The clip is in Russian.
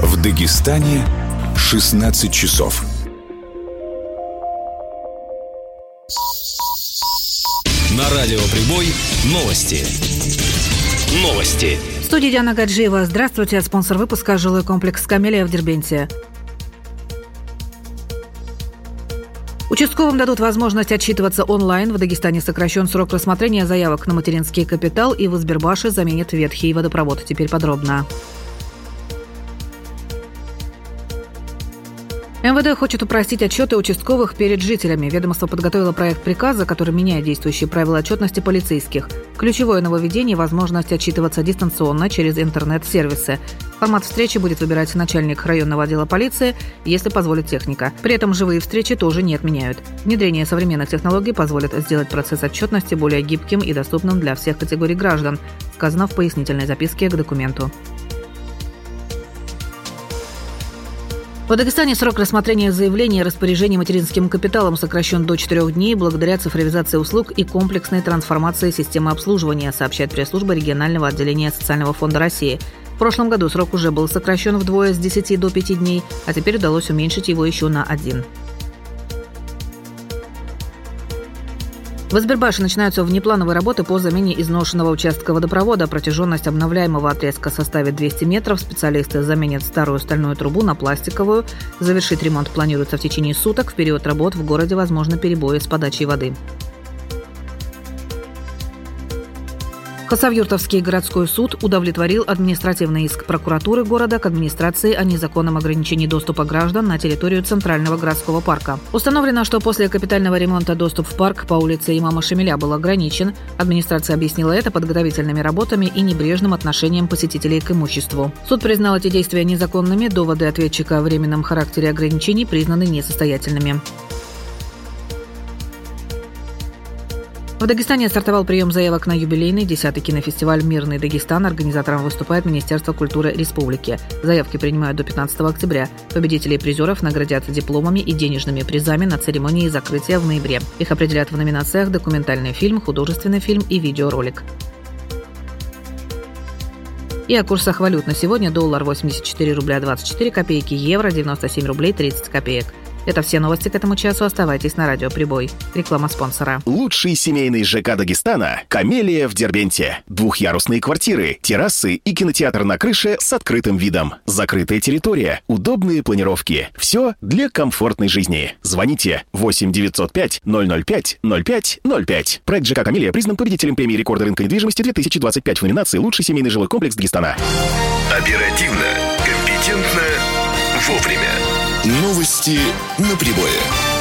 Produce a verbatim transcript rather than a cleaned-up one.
В Дагестане шестнадцать часов. На радио «Прибой» новости. Новости. В студии Диана Гаджиева. Здравствуйте. Спонсор выпуска — жилой комплекс «Камелия» в Дербенте. Участковым дадут возможность отчитываться онлайн. В Дагестане сокращен срок рассмотрения заявок на материнский капитал, и в Избербаше заменят ветхий водопровод. Теперь подробно. эм вэ дэ хочет упростить отчеты участковых перед жителями. Ведомство подготовило проект приказа, который меняет действующие правила отчетности полицейских. Ключевое нововведение – возможность отчитываться дистанционно через интернет-сервисы. Формат встречи будет выбирать начальник районного отдела полиции, если позволит техника. При этом живые встречи тоже не отменяют. Внедрение современных технологий позволит сделать процесс отчетности более гибким и доступным для всех категорий граждан, сказано в пояснительной записке к документу. В Дагестане срок рассмотрения заявлений о распоряжении материнским капиталом сокращен до четырех дней благодаря цифровизации услуг и комплексной трансформации системы обслуживания, сообщает пресс-служба регионального отделения Социального фонда России. В прошлом году срок уже был сокращен вдвое с десяти до пяти дней, а теперь удалось уменьшить его еще на один. В Избербаше начинаются внеплановые работы по замене изношенного участка водопровода. Протяженность обновляемого отрезка составит двести метров. Специалисты заменят старую стальную трубу на пластиковую. Завершить ремонт планируется в течение суток. В период работ в городе возможны перебои с подачей воды. Хасавюртовский городской суд удовлетворил административный иск прокуратуры города к администрации о незаконном ограничении доступа граждан на территорию Центрального городского парка. Установлено, что после капитального ремонта доступ в парк по улице Имама Шамиля был ограничен. Администрация объяснила это подготовительными работами и небрежным отношением посетителей к имуществу. Суд признал эти действия незаконными. Доводы ответчика о временном характере ограничений признаны несостоятельными. В Дагестане стартовал прием заявок на юбилейный десятый кинофестиваль «Мирный Дагестан». Организатором выступает Министерство культуры республики. Заявки принимают до пятнадцатого октября. Победителей и призеров наградят дипломами и денежными призами на церемонии закрытия в ноябре. Их определят в номинациях «Документальный фильм», «Художественный фильм» и «Видеоролик». И о курсах валют на сегодня: доллар восемьдесят четыре рубля двадцать четыре копейки, евро девяносто семь рублей тридцать копеек. Это все новости к этому часу. Оставайтесь на радио «Прибой». Реклама спонсора. Лучший семейный ЖК Дагестана – «Камелия» в Дербенте. Двухъярусные квартиры, террасы и кинотеатр на крыше с открытым видом. Закрытая территория, удобные планировки. Все для комфортной жизни. Звоните восемь девятьсот пять ноль ноль пять ноль пять ноль пять. Проект ЖК «Камелия» признан победителем премии рекорда рынка недвижимости две тысячи двадцать пять в номинации «Лучший семейный жилой комплекс Дагестана». Оперативно, компетентно, вовремя. Новости на Прибое.